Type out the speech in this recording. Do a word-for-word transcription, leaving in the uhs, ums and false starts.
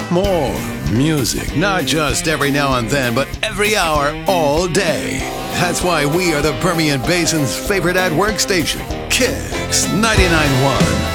More music, not just every now and then, but every hour, all day. That's why we are the Permian Basin's favorite at-work station, Kicks ninety-nine point one.